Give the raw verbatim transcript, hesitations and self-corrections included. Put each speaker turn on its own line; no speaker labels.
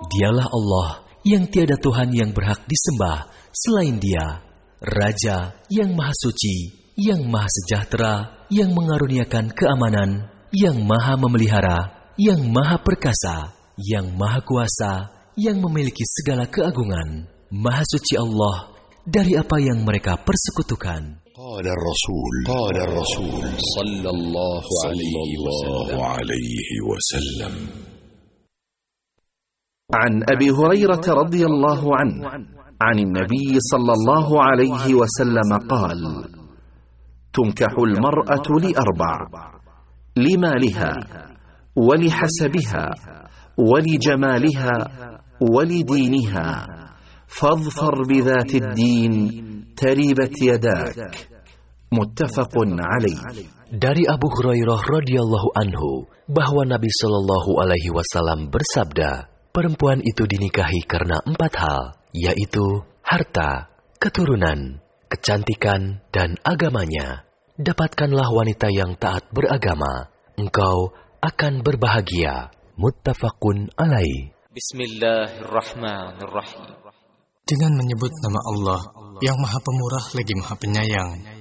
Dialah Allah yang tiada Tuhan yang berhak disembah selain Dia, Raja yang Maha Suci, yang Maha Sejahtera, yang mengaruniakan keamanan, yang Maha Memelihara, yang Maha Perkasa, yang Maha Kuasa, yang memiliki segala keagungan. Maha Suci Allah dari apa yang mereka persekutukan.
Qala Rasul, Qala Rasul sallallahu alaihi wasallam.
عن أبي هريرة رضي الله عنه عن النبي صلى الله عليه وسلم قال: تنكح المرأة لأربع: لمالها ولحسبها ولجمالها ولدينها فاظفر بذات الدين تربت يداك. متفق عليه.
Dari Abu Hurairah radhiyallahu anhu bahwa Nabi Shallallahu alaihi wasallam bersabda, perempuan itu dinikahi karena empat hal, yaitu harta, keturunan, kecantikan, dan agamanya. Dapatkanlah wanita yang taat beragama, engkau akan berbahagia. Muttafaqun alaih.
Bismillahirrahmanirrahim. Dengan menyebut nama Allah yang Maha Pemurah lagi Maha Penyayang.